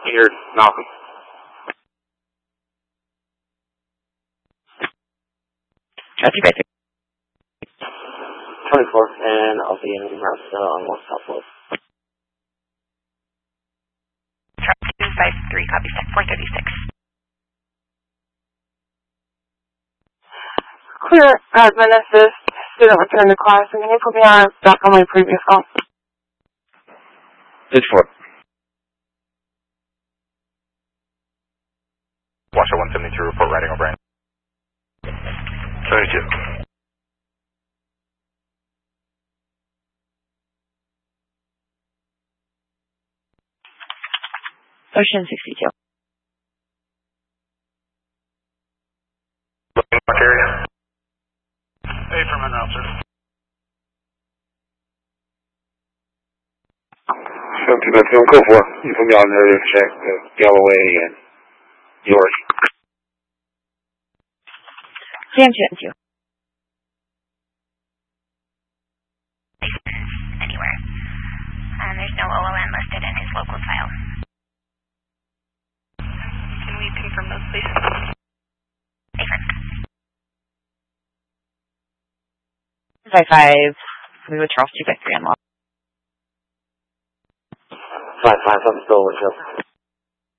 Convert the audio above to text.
Here, Malcolm. Traffic right there. 24, and I'll be in route on West Southwest. Truck 253, copy 436. Clear, admin assist, student return to class, and can you put me on back on my previous call? 64. Washer 172, report riding O'Brien. 72. Ocean 62. What area? Hey, from en route, sir. 17 go for it. You put me on there to check Galloway and York. Jam 2. Anywhere. There's no OLN listed in his local file. Can we confirm those, please? Affirm. 55. We would Charles 253 unlock. 5-5, I'm still with you.